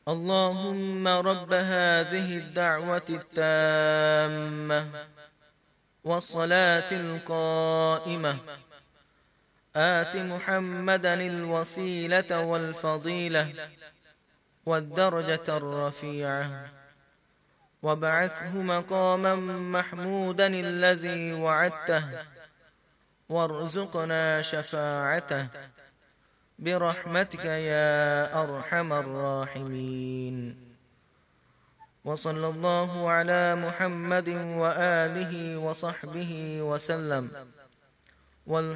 اللهم رب هذه الدعوة التامة والصلاة القائمة آت محمدا الوسيلة والفضيلة والدرجة الرفيعة وابعثه مقاما محمودا الذي وعدته وارزقنا شفاعته برحمتك يا أرحم الراحمين. وصلى الله على محمد وآله وصحبه وسلم.